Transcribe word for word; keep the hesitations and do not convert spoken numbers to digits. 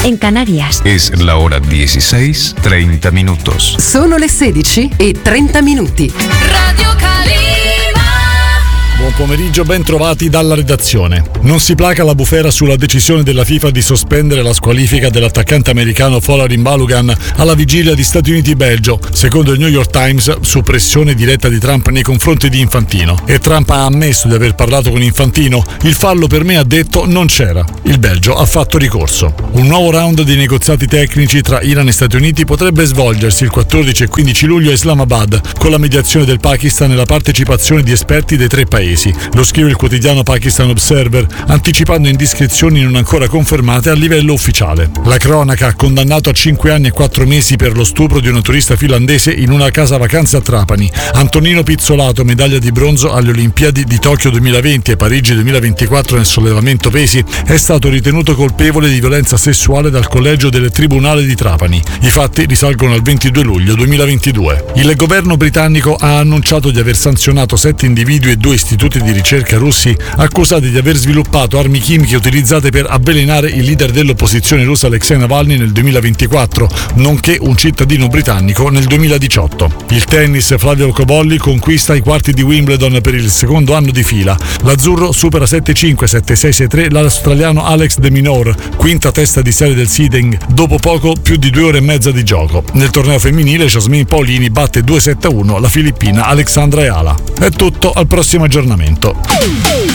en Canarias. Es la hora dieciséis, treinta minutos. Sono le sedici e trenta minuti. Radio Calima. Buon pomeriggio, ben trovati dalla redazione. Non si placa la bufera sulla decisione della FIFA di sospendere la squalifica dell'attaccante americano Folarin Balogun alla vigilia di Stati Uniti-Belgio, secondo il New York Times, su pressione diretta di Trump nei confronti di Infantino. E Trump ha ammesso di aver parlato con Infantino. Il fallo per me, ha detto, non c'era. Il Belgio ha fatto ricorso. Un nuovo round di negoziati tecnici tra Iran e Stati Uniti potrebbe svolgersi il quattordici e quindici luglio a Islamabad, con la mediazione del Pakistan e la partecipazione di esperti dei tre paesi. Lo scrive il quotidiano Pakistan Observer, anticipando indiscrezioni non ancora confermate a livello ufficiale. La cronaca ha condannato a cinque anni e quattro mesi per lo stupro di una turista finlandese in una casa vacanze a Trapani. Antonino Pizzolato, medaglia di bronzo alle Olimpiadi di Tokyo duemilaventi e Parigi duemilaventiquattro nel sollevamento pesi, è stato ritenuto colpevole di violenza sessuale dal collegio del Tribunale di Trapani. I fatti risalgono al ventidue luglio duemilaventidue. Il governo britannico ha annunciato di aver sanzionato sette individui e due istituti di ricerca russi accusati di aver sviluppato armi chimiche utilizzate per avvelenare il leader dell'opposizione russa Alexei Navalny nel duemilaventiquattro, nonché un cittadino britannico nel duemiladiciotto. Il tennis, Flavio Cobolli conquista i quarti di Wimbledon per il secondo anno di fila. L'azzurro supera sette cinque, sette sei, sei tre l'australiano Alex de Minaur, quinta testa di serie del seeding, dopo poco più di due ore e mezza di gioco. Nel torneo femminile Jasmine Paolini batte due sette a uno la filippina Alexandra Eala. È tutto, al prossimo aggiornamento.